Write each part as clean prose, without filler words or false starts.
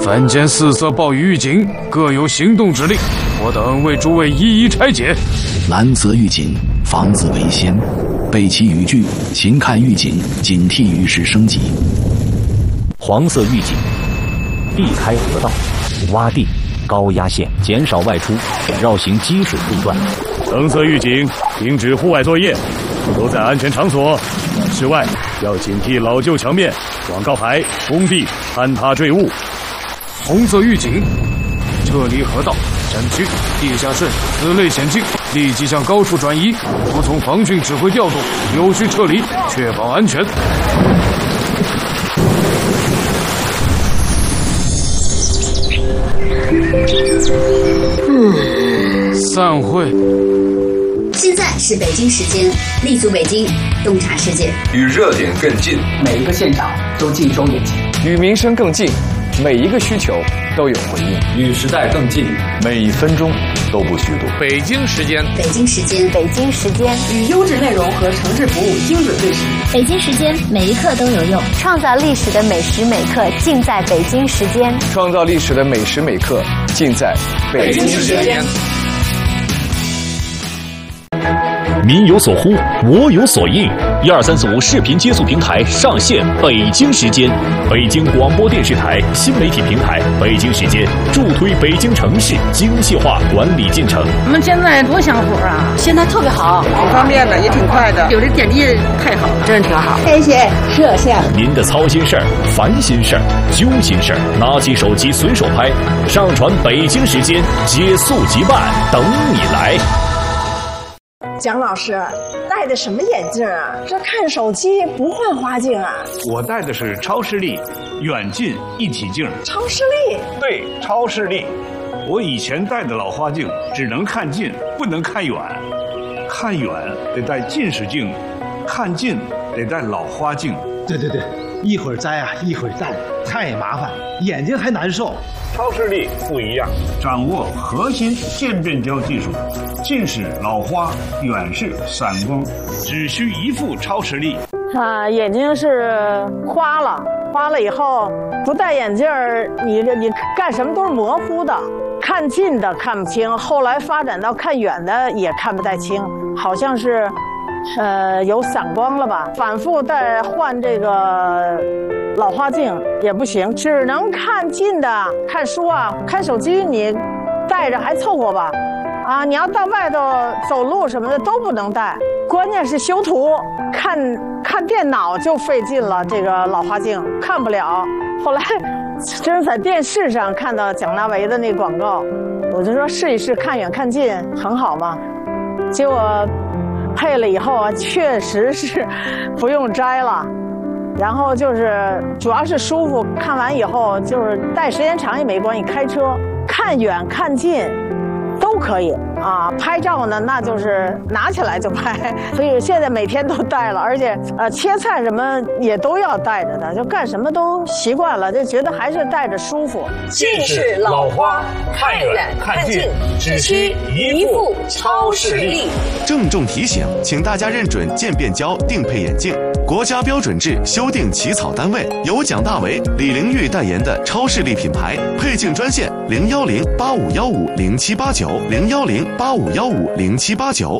凡见四色暴雨预警，各有行动之令，我等为诸位一一拆解。 蓝色预警，防自为先。备齐语句，勤看预警，警惕雨势升级。 黄色预警，避开河道、洼地、高压线，减少外出，绕行积水路段。 橙色预警，停止户外作业，都在安全场所。室外要警惕老旧墙面、广告牌、工地坍塌坠物。红色预警，撤离河道、山区、地下渗此类险境，立即向高处转移，服从防汛指挥调度，有序撤离，确保安全。散会。 现在是北京时间，立足北京，洞察世界， 与热点更近， 每一个现场都尽收眼前， 与民生更近，每一个需求都有回应， 与时代更近， 每一分钟都不虚度。 北京时间， 北京时间， 北京时间， 与优质内容和城市服务精准对时。 北京时间，每一刻都有用， 创造历史的每时每刻尽在北京时间。 创造历史的每时每刻尽在北京时间。 民有所呼，我有所应。12345视频接速平台上线，北京时间，北京广播电视台新媒体平台，北京时间助推北京城市精细化管理进程。 我们现在多享福啊！ 现在特别好， 挺方便的，也挺快的，有这点滴太好了，真是挺好。 谢谢热线。 您的操心事儿、烦心事儿、揪心事儿，拿起手机随手拍，上传北京时间，接速即办，等你来。 蒋老师戴的什么眼镜啊？这看手机不换花镜啊？ 我戴的是超视力远近一体镜。 超视力？ 对，超视力。我以前戴的老花镜只能看近，不能看远。看远得戴近视镜，看近得戴老花镜。 对，一会儿摘啊，一会儿戴，太麻烦，眼睛还难受。 超视力不一样，掌握核心渐变焦技术，近视、老花、远视、散光，只需一副超视力。 眼睛是花了以后不戴眼镜儿，你干什么都是模糊的，看近的看不清，后来发展到看远的也看不太清，好像是有散光了吧？反复再换这个老花镜也不行，只能看近的。看书啊，看手机你带着还凑合吧，啊，你要到外头走路什么的都不能带。关键是修图，看电脑就费劲了，这个老花镜看不了。后来真是在电视上看到蒋大为的那广告，我就说试一试，看远看近很好嘛。结果配了以后啊，确实是不用摘了。然后就是主要是舒服，看完以后就是戴时间长也没关系，开车看远看近都可以啊。拍照呢，那就是拿起来就拍，所以现在每天都戴了，而且切菜什么也都要戴着的，就干什么都习惯了，就觉得还是戴着舒服。 近视、老花，看远看近，只需一副超视力。 郑重提醒，请大家认准渐变焦定配眼镜，国家标准制修订起草单位，由蒋大为、李玲玉代言的超视力品牌，配镜专线010-8515-0789，010-8515-0789。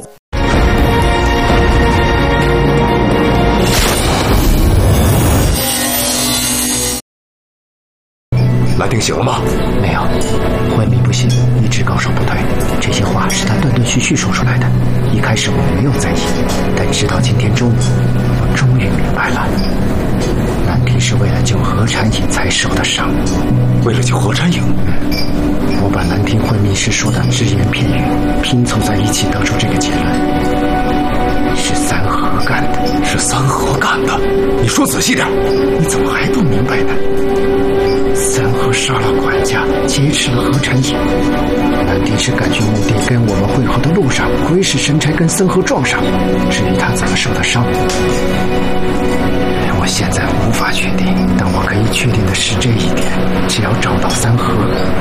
兰亭醒了吗？ 没有，慧敏不信，一直高烧不退。这些话是他断断续续说出来的。一开始我没有在意，但直到今天中午，我终于明白了，兰亭是为了救何禅影才受的伤。 为了救何禅影？ 我把兰亭昏迷时说的只言片语拼凑在一起，得出这个结论：是三河干的。 是三河干的？你说仔细点。 你怎么还不明白呢？三河杀了管家，劫持了何禅影。兰亭是赶去墓地跟我们会合的路上，鬼使神差跟森河撞上。至于他怎么受的伤，我现在无法确定。但我可以确定的是这一点：只要找到三河，